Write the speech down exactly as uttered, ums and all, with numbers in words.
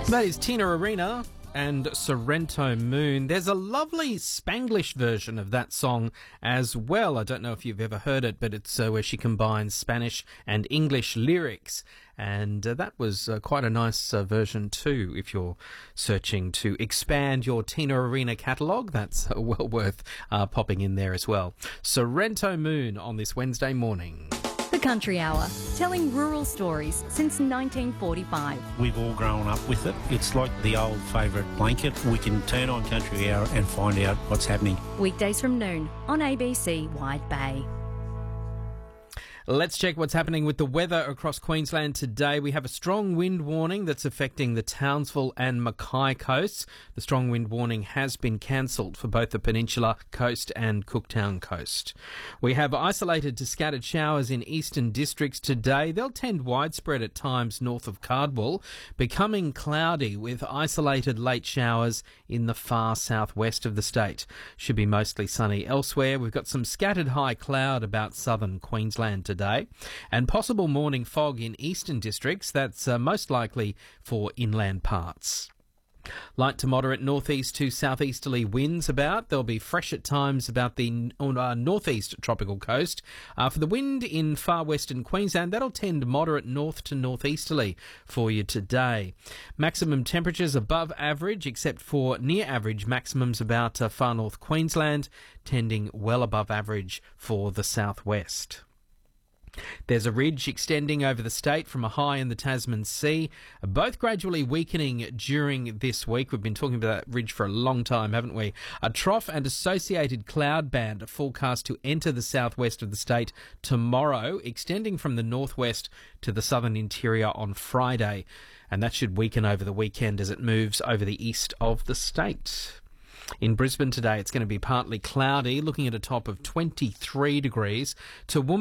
That is Tina Arena and Sorrento Moon. There's a lovely Spanglish version of that song as well. I don't know if you've ever heard it, but it's uh, where she combines Spanish and English lyrics. And uh, that was uh, quite a nice uh, version too. If you're searching to expand your Tina Arena catalogue, that's uh, well worth uh, popping in there as well. Sorrento Moon on this Wednesday morning. The Country Hour, telling rural stories since nineteen forty-five. We've all grown up with it. It's like the old favourite blanket. We can turn on Country Hour and find out what's happening. Weekdays from noon on A B C Wide Bay. Let's check what's happening with the weather across Queensland today. We have a strong wind warning that's affecting the Townsville and Mackay coasts. The strong wind warning has been cancelled for both the Peninsula Coast and Cooktown Coast. We have isolated to scattered showers in eastern districts today. They'll tend widespread at times north of Cardwell, becoming cloudy with isolated late showers in the far southwest of the state. Should be mostly sunny elsewhere. We've got some scattered high cloud about southern Queensland today. Today, and possible morning fog in eastern districts. That's uh, most likely for inland parts. Light to moderate northeast to southeasterly winds about. There'll be fresh at times about the uh, northeast tropical coast. Uh, for the wind in far western Queensland, that'll tend moderate north to northeasterly for you today. Maximum temperatures above average, except for near average maximums about uh, far north Queensland, tending well above average for the southwest. There's a ridge extending over the state from a high in the Tasman Sea, both gradually weakening during this week. We've been talking about that ridge for a long time, haven't we? A trough and associated cloud band are forecast to enter the southwest of the state tomorrow, extending from the northwest to the southern interior on Friday, and that should weaken over the weekend as it moves over the east of the state. In Brisbane today, it's going to be partly cloudy, looking at a top of twenty-three degrees. To